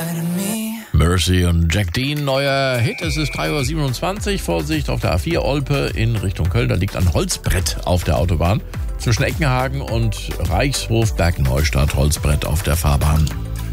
Mercy und Jack Dean, neuer Hit. Es ist 3:27 Uhr. Vorsicht auf der A4 Olpe in Richtung Köln. Da liegt ein Holzbrett auf der Autobahn. Zwischen Eckenhagen und Reichshof Bergneustadt. Holzbrett auf der Fahrbahn.